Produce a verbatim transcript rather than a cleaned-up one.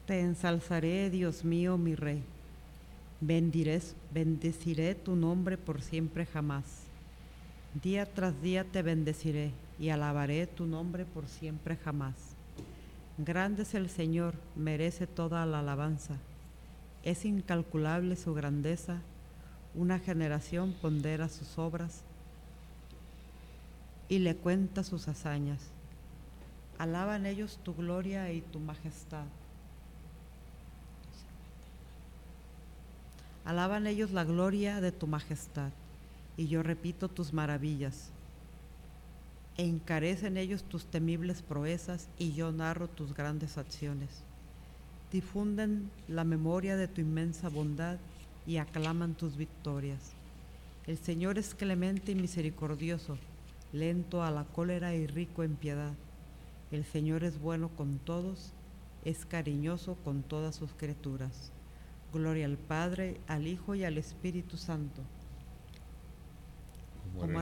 Te ensalzaré, Dios mío, mi Rey. Bendiré, bendeciré tu nombre por siempre jamás. Día tras día te bendeciré y alabaré tu nombre por siempre jamás. Grande es el Señor, merece toda la alabanza. Es incalculable su grandeza. Una generación pondera sus obras y le cuenta sus hazañas. Alaban ellos tu gloria y tu majestad. Alaban ellos la gloria de tu majestad, y yo repito tus maravillas. Encarecen ellos tus temibles proezas, y yo narro tus grandes acciones. Difunden la memoria de tu inmensa bondad y aclaman tus victorias. El Señor es clemente y misericordioso, lento a la cólera y rico en piedad. El Señor es bueno con todos, es cariñoso con todas sus criaturas. Gloria al Padre, al Hijo y al Espíritu Santo. Como era